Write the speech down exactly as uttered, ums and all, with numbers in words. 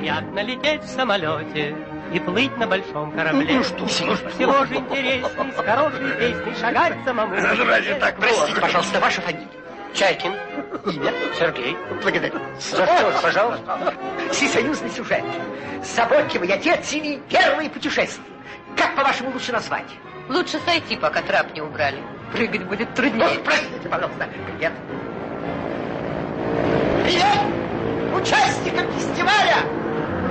приятно лететь в самолете и плыть на большом корабле. Ну что, всего же интересней с хорошей песней шагать самому. Разве так? Простите, пожалуйста, ваша фамилия? Чайкин. Имя? Сергей. Благодарю. За что, пожалуйста? Всесоюзный сюжет. Заботливый отец или первые путешествия. Как, по-вашему, лучше назвать? Лучше сойти, пока трап не убрали. Прыгать будет труднее. Ох, простите, пожалуйста. Привет. Привет участникам фестиваля!